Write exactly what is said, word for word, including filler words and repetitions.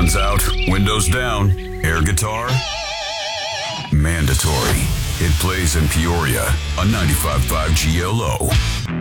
Guns out, windows down, air guitar, mandatory. It plays in Peoria on ninety-five point five G L O.